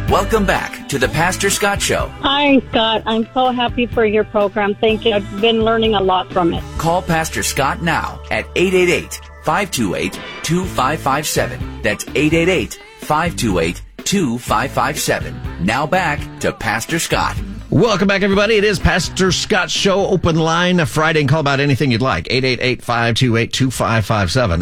Welcome back to the Pastor Scott Show. Hi, Scott. I'm so happy for your program. Thank you. I've been learning a lot from it. Call Pastor Scott now at 888-528-2557. That's 888-528-2557. Now back to Pastor Scott. Welcome back, everybody. It is Pastor Scott Show, open line Friday, and call about anything you'd like. 888-528-2557.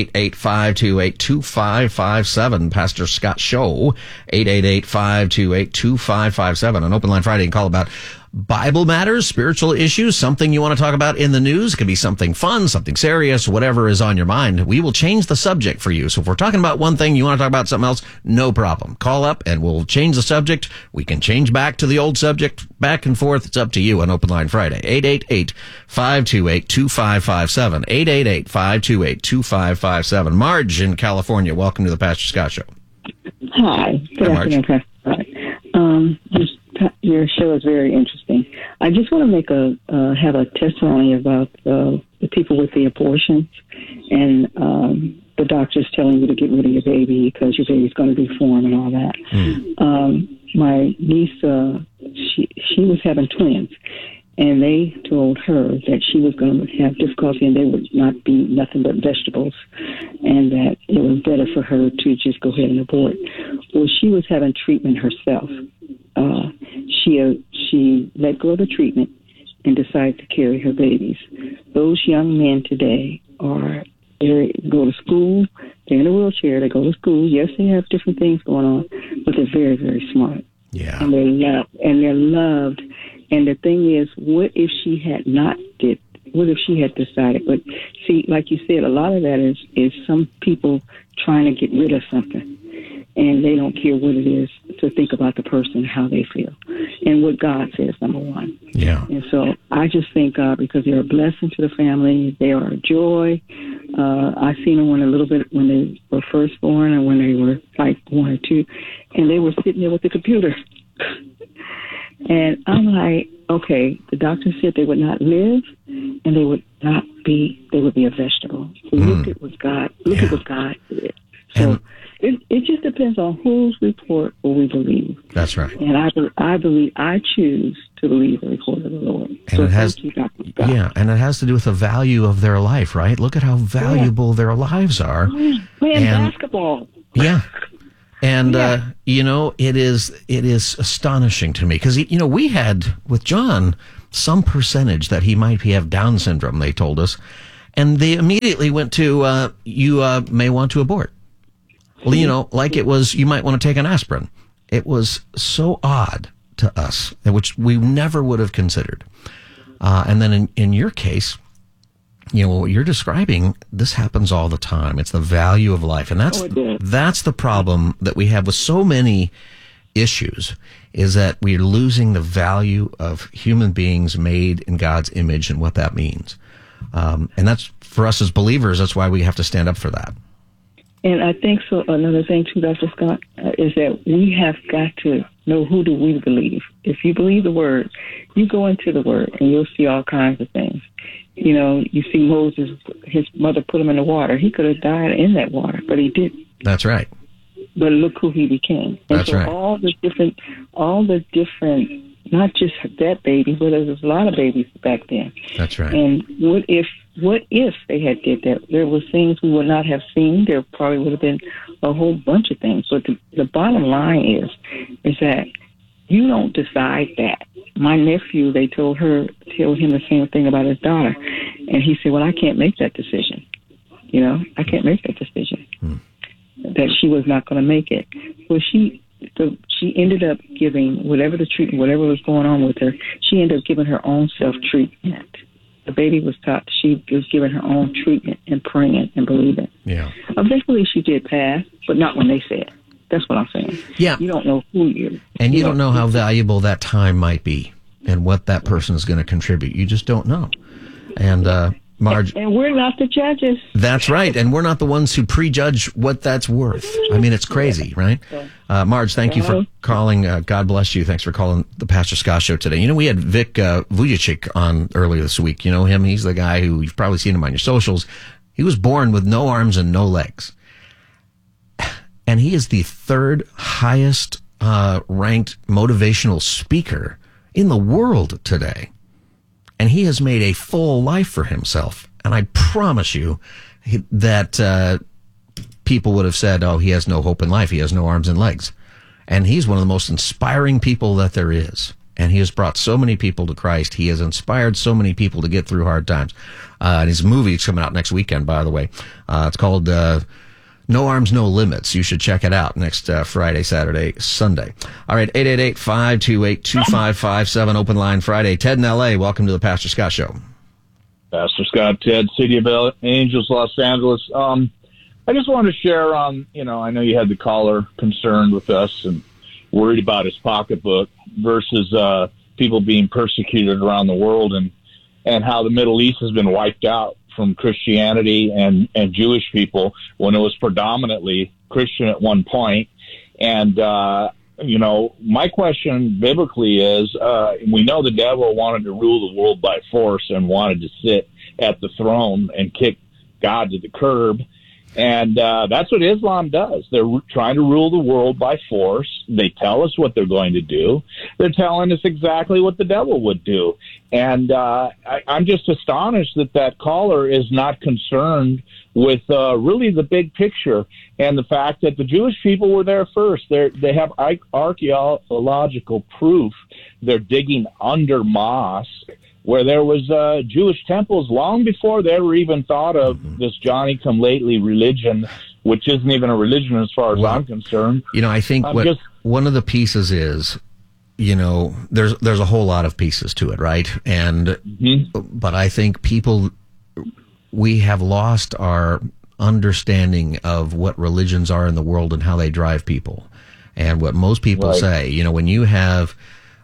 888-528-2557. Pastor Scott Show, 888-528-2557. An open line Friday, and call about Bible matters, spiritual issues, something you want to talk about in the news. It could be something fun, something serious, whatever is on your mind. We will change the subject for you. So if we're talking about one thing, you want to talk about something else, no problem. Call up and we'll change the subject. We can change back to the old subject, back and forth. It's up to you on Open Line Friday. 888-528-2557. 888-528-2557. Marge in California, welcome to the Pastor Scott Show. Hi. Good afternoon, Pastor Scott. Your show is very interesting. I just want to have a testimony about the people with the abortions and the doctors telling you to get rid of your baby because your baby's going to be formed and all that. My niece, she was having twins, and they told her that she was going to have difficulty and they would not be nothing but vegetables, and that it was better for her to just go ahead and abort. Well, she was having treatment herself. She let go of the treatment and decided to carry her babies. Those young men today they go to school. They're in a wheelchair. They go to school. Yes, they have different things going on, but they're very, very smart. Yeah. And they're loved. And the thing is, what if she had decided? But see, like you said, a lot of that is some people trying to get rid of something, and they don't care what it is to think about the person, how they feel, and what God says, number one. Yeah. And so I just thank God because they're a blessing to the family. They are a joy. I seen them when they were first born and when they were like 1 or 2, and they were sitting there with the computer. And I'm like, okay, the doctor said they would not live and they would be a vegetable. So look at what God did. So it just depends on whose report will we believe. That's right. And I choose to believe the report of the Lord. And it has to do with the value of their life, right? Look at how valuable their lives are. Playing basketball. Yeah. And, it is astonishing to me because, we had with John some percentage that he might have Down syndrome, they told us. And they immediately went to, you may want to abort. Well, like it was, you might want to take an aspirin. It was so odd to us, which we never would have considered. And then in your case, what you're describing, this happens all the time. It's the value of life. And that's the problem that we have with so many issues, is that we're losing the value of human beings made in God's image and what that means. And that's, for us as believers, that's why we have to stand up for that. And I think so. Another thing too, Dr. Scott, is that we have got to know, who do we believe. If you believe the Word, you go into the Word and you'll see all kinds of things. You see Moses, his mother put him in the water. He could have died in that water, but he didn't. That's right. But look who he became. And that's so right. All the different, not just that baby, but there was a lot of babies back then. That's right. And what if they had did that? There were things we would not have seen. There probably would have been a whole bunch of things. But the bottom line is that you don't decide that. My nephew, they told him the same thing about his daughter. And he said, well, I can't make that decision. I can't make that decision. That she was not going to make it. Well, she ended up giving whatever the treatment, whatever was going on with her, she ended up giving her own self-treatment. The baby was taught she was giving her own treatment and praying and believing. Yeah. Eventually she did pass, but not when they said. That's what I'm saying. Yeah. You don't know who you... And you don't know how valuable that time might be and what that person is going to contribute. You just don't know. And, Marge... And we're not the judges. That's right. And we're not the ones who prejudge what that's worth. I mean, it's crazy, right? Marge, thank you for calling. God bless you. Thanks for calling the Pastor Scott Show today. We had Vic Vujicic on earlier this week. You know him? He's the guy who, you've probably seen him on your socials. He was born with no arms and no legs. And he is the third highest ranked motivational speaker in the world today. And he has made a full life for himself. And I promise you that people would have said, oh, he has no hope in life. He has no arms and legs. And he's one of the most inspiring people that there is. And he has brought so many people to Christ. He has inspired so many people to get through hard times. And his movie is coming out next weekend, by the way. It's called No Arms, No Limits. You should check it out next Friday, Saturday, Sunday. All right, 888-528-2557, Open Line Friday. Ted in L.A., welcome to the Pastor Scott Show. Pastor Scott, Ted, City of Angels, Los Angeles. I just want to share on, I know you had the caller concerned with us and worried about his pocketbook versus people being persecuted around the world and how the Middle East has been wiped out from Christianity and Jewish people when it was predominantly Christian at one point. And, my question biblically is, we know the devil wanted to rule the world by force and wanted to sit at the throne and kick God to the curb. And that's what Islam does. They're trying to rule the world by force. They tell us what they're going to do. They're telling us exactly what the devil would do. And I'm just astonished that caller is not concerned with really the big picture and the fact that the Jewish people were there first. They have archaeological proof. They're digging under mosque where there was Jewish temples long before there were even thought of this Johnny-come-lately religion, which isn't even a religion as far as I'm concerned. I think one of the pieces is, there's a whole lot of pieces to it, right? And but I think we have lost our understanding of what religions are in the world and how they drive people. And what most people say, when you have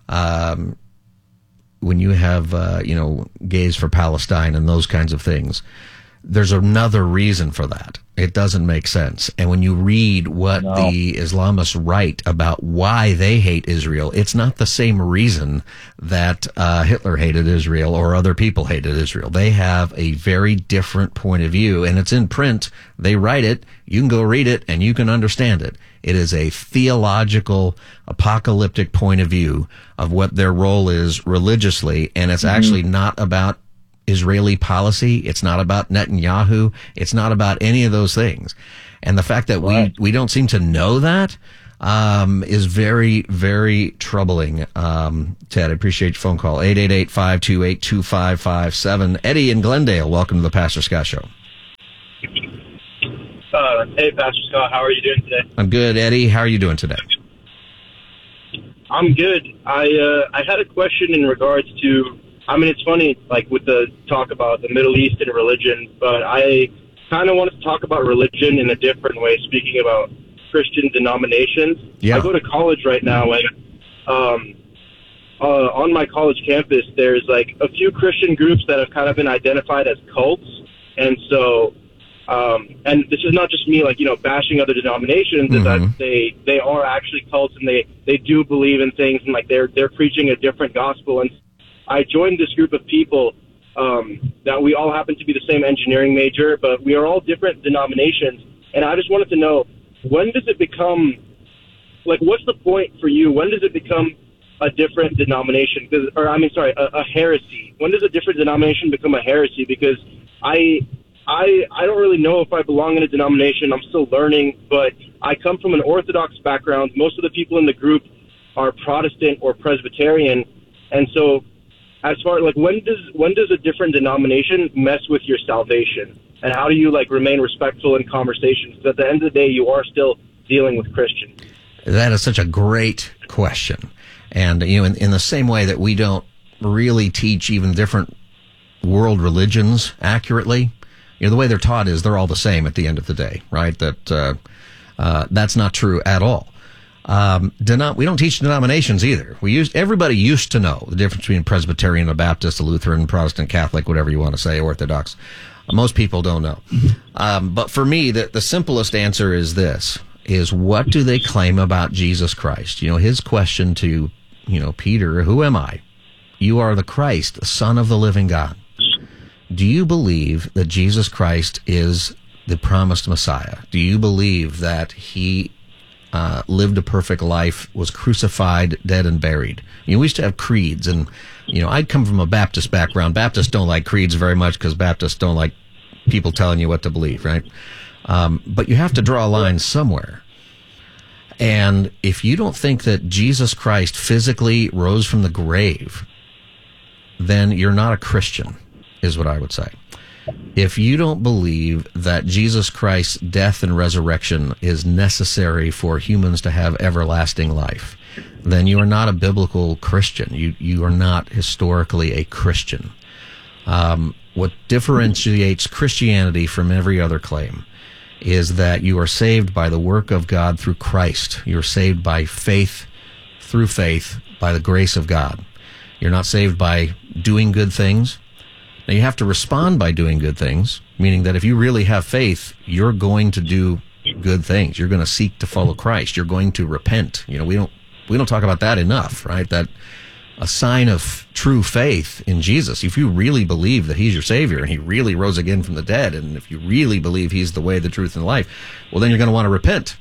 gays for Palestine and those kinds of things, there's another reason for that. It doesn't make sense. And when you read what the Islamists write about why they hate Israel, it's not the same reason that Hitler hated Israel or other people hated Israel. They have a very different point of view, and it's in print. They write it. You can go read it, and you can understand it. It is a theological, apocalyptic point of view of what their role is religiously, and it's actually not about Israeli policy. It's not about Netanyahu. It's not about any of those things. And the fact that we don't seem to know that is very, very troubling. Ted, I appreciate your phone call. 888-528-2557. Eddie in Glendale, welcome to the Pastor Scott Show. Hey, Pastor Scott, how are you doing today? I'm good, Eddie. How are you doing today? I'm good. I had a question in regards to, it's funny, with the talk about the Middle East and religion, but I kind of wanted to talk about religion in a different way, speaking about Christian denominations. Yeah. I go to college right now, and on my college campus, there's a few Christian groups that have kind of been identified as cults, and so, and this is not just me, bashing other denominations, is that they are actually cults, and they do believe in things, and they're preaching a different gospel. And I joined this group of people that we all happen to be the same engineering major, but we are all different denominations. And I just wanted to know, when does it become, what's the point for you? When does it become a different denomination? A heresy. When does a different denomination become a heresy? Because I don't really know if I belong in a denomination. I'm still learning, but I come from an Orthodox background. Most of the people in the group are Protestant or Presbyterian. And so, as far when does a different denomination mess with your salvation, and how do you remain respectful in conversations? Because at the end of the day, you are still dealing with Christians. That is such a great question, and in the same way that we don't really teach even different world religions accurately, the way they're taught is they're all the same at the end of the day, right? That's not true at all. We don't teach denominations either. Everybody used to know the difference between Presbyterian, a Baptist, a Lutheran, Protestant, Catholic, whatever you want to say, Orthodox. Most people don't know. But for me, the simplest answer is this, is what do they claim about Jesus Christ? His question to, Peter, who am I? You are the Christ, the Son of the living God. Do you believe that Jesus Christ is the promised Messiah? Do you believe that he lived a perfect life, was crucified, dead, and buried. We used to have creeds, and I'd come from a Baptist background. Baptists don't like creeds very much because Baptists don't like people telling you what to believe, right? But you have to draw a line somewhere. And if you don't think that Jesus Christ physically rose from the grave, then you're not a Christian, is what I would say. If you don't believe that Jesus Christ's death and resurrection is necessary for humans to have everlasting life, then you are not a biblical Christian. You are not historically a Christian. What differentiates Christianity from every other claim is that you are saved by the work of God through Christ. You're saved by faith, through faith, by the grace of God. You're not saved by doing good things. Now, you have to respond by doing good things, meaning that if you really have faith, you're going to do good things. You're going to seek to follow Christ. You're going to repent. We don't talk about that enough, right? That a sign of true faith in Jesus, if you really believe that he's your Savior and he really rose again from the dead, and if you really believe he's the way, the truth, and the life, well, then you're going to want to repent.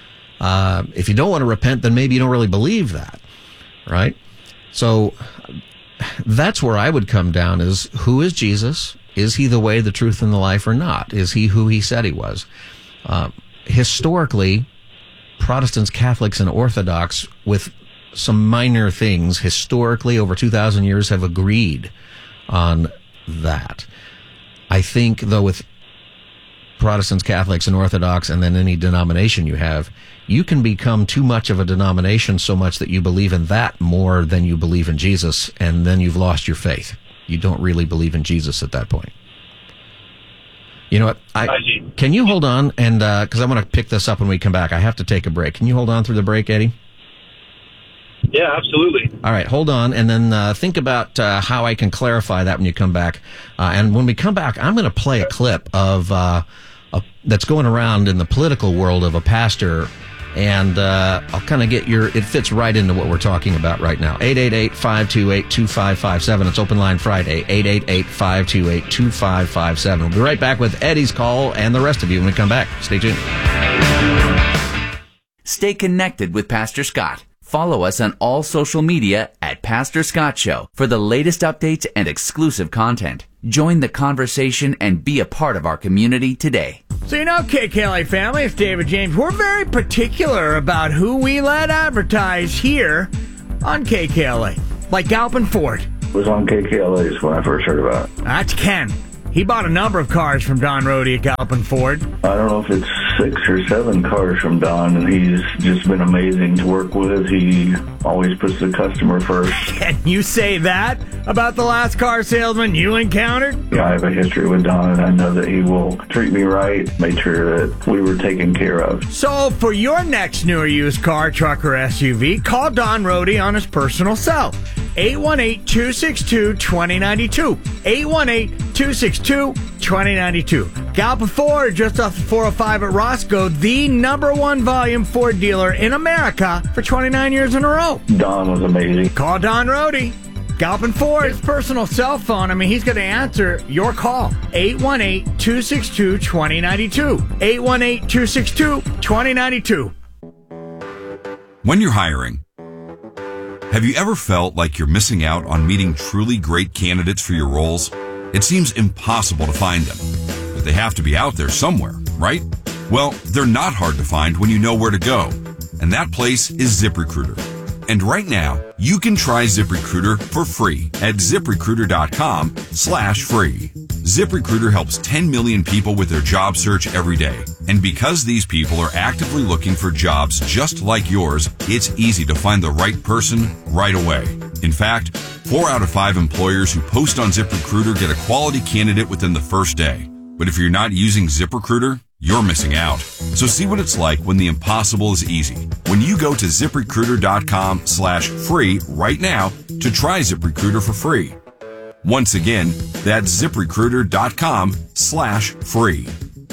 If you don't want to repent, then maybe you don't really believe that, right? So that's where I would come down is, who is Jesus? Is he the way, the truth, and the life or not? Is he who he said he was? Historically, Protestants, Catholics, and Orthodox, with some minor things, historically over 2,000 years have agreed on that. I think, though, with Protestants, Catholics, and Orthodox, and then any denomination you have, you can become too much of a denomination so much that you believe in that more than you believe in Jesus, and then you've lost your faith. You don't really believe in Jesus at that point. You know what? Can you hold on? And because I want to pick this up when we come back. I have to take a break. Can you hold on through the break, Eddie? Yeah, absolutely. All right, hold on, and then think about how I can clarify that when you come back. And when we come back, I'm going to play a clip of that's going around in the political world of a pastor, and I'll kind of get it fits right into what we're talking about right now. 888-528-2557. It's Open Line Friday, 888-528-2557. We'll be right back with Eddie's call and the rest of you when we come back. Stay tuned. Stay connected with Pastor Scott. Follow us on all social media at Pastor Scott Show for the latest updates and exclusive content. Join the conversation and be a part of our community today. So KKLA family, it's David James. We're very particular about who we let advertise here on KKLA. Like Galpin Ford. It was on KKLA's when I first heard about it. That's Ken. He bought a number of cars from Don Rohde at Galpin Ford. I don't know if it's 6 or 7 cars from Don, and he's just been amazing to work with. He always puts the customer first. Can you say that about the last car salesman you encountered? Yeah, I have a history with Don, and I know that he will treat me right, make sure that we were taken care of. So for your next new or used car, truck, or SUV, call Don Rohde on his personal cell. 818-262-2092. 818-262-2092. Galpin Ford, just off the 405 at Roscoe, the #1 volume Ford dealer in America for 29 years in a row. Don was amazing. Call Don Rohde. Galpin Ford, his personal cell phone. He's going to answer your call. 818-262-2092. 818-262-2092. When you're hiring, have you ever felt like you're missing out on meeting truly great candidates for your roles? It seems impossible to find them, but they have to be out there somewhere, right? Well, they're not hard to find when you know where to go, and that place is ZipRecruiter. And right now, you can try ZipRecruiter for free at ZipRecruiter.com/free. ZipRecruiter helps 10 million people with their job search every day. And because these people are actively looking for jobs just like yours, it's easy to find the right person right away. In fact, 4 out of 5 employers who post on ZipRecruiter get a quality candidate within the first day. But if you're not using ZipRecruiter, you're missing out. So see what it's like when the impossible is easy. When you go to ZipRecruiter.com/free right now to try ZipRecruiter for free. Once again, that's ZipRecruiter.com/free.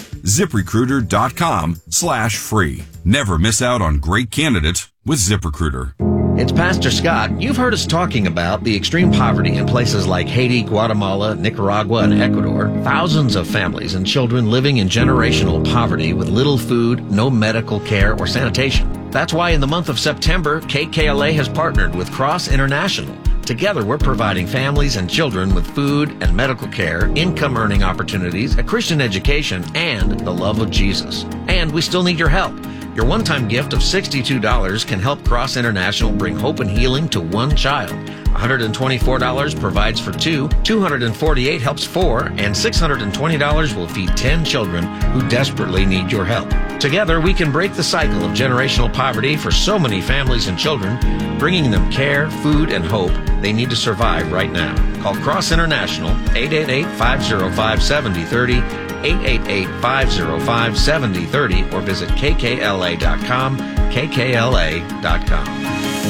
ZipRecruiter.com/free. Never miss out on great candidates with ZipRecruiter. It's Pastor Scott. You've heard us talking about the extreme poverty in places like Haiti, Guatemala, Nicaragua, and Ecuador. Thousands of families and children living in generational poverty with little food, no medical care, or sanitation. That's why in the month of September, KKLA has partnered with Cross International. Together, we're providing families and children with food and medical care, income-earning opportunities, a Christian education, and the love of Jesus. And we still need your help. Your one-time gift of $62 can help Cross International bring hope and healing to one child. $124 provides for 2, $248 helps 4, and $620 will feed 10 children who desperately need your help. Together, we can break the cycle of generational poverty for so many families and children, bringing them care, food, and hope they need to survive right now. Call Cross International, 888-505-7030, 888-505-7030, or visit kkla.com, kkla.com.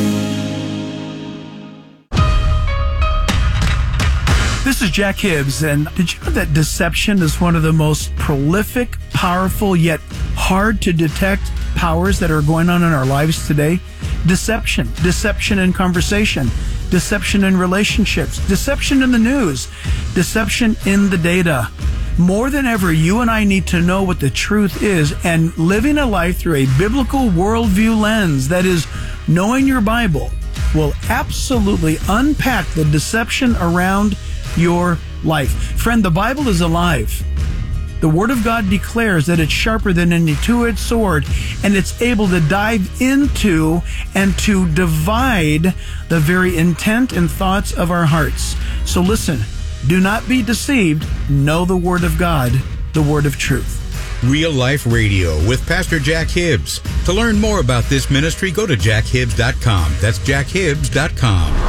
This is Jack Hibbs, and did you know that deception is one of the most prolific, powerful, yet hard to detect powers that are going on in our lives today? Deception. Deception in conversation. Deception in relationships. Deception in the news. Deception in the data. More than ever, you and I need to know what the truth is, and living a life through a biblical worldview lens, that is, knowing your Bible, will absolutely unpack the deception around your life. Friend, the Bible is alive. The Word of God declares that it's sharper than any two-edged sword, and it's able to dive into and to divide the very intent and thoughts of our hearts. So listen, do not be deceived. Know the Word of God, the Word of truth. Real Life Radio with Pastor Jack Hibbs. To learn more about this ministry, go to jackhibbs.com. That's jackhibbs.com.